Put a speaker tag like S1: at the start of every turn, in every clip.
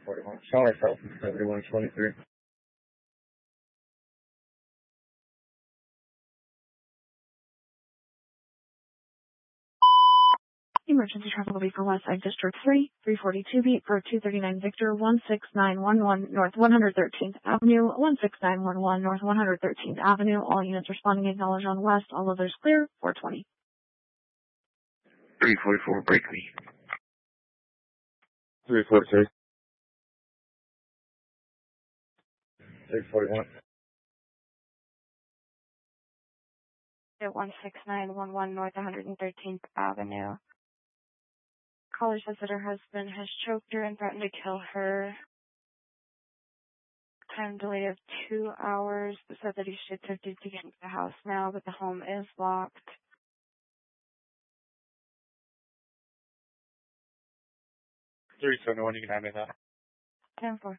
S1: 341. Charlie Felton, 7123.
S2: Emergency traffic will be for West Side District 3, 342 beat for 239 Victor, 16911 North 113th Avenue, 16911 North 113th Avenue. All units responding acknowledge on West. All others clear. 420.
S1: 344, break me. 343. 341.
S2: At 16911 North 113th Avenue. Caller says that her husband has choked her and threatened to kill her. Time delay of 2 hours. Said that he should attempted to get into the house now, but the home is locked.
S1: 371, you can have me that.
S2: 10-4.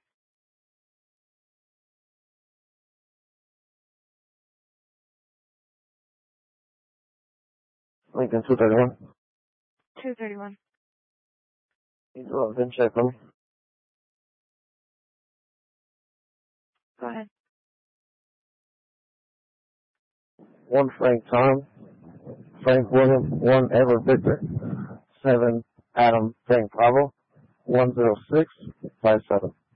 S1: Lincoln 231.
S2: 231.
S1: Then check them.
S2: Go ahead.
S1: 1 Frank Tom, Frank William, 1 Edward Victor, 7 Adam Frank Bravo, 10657.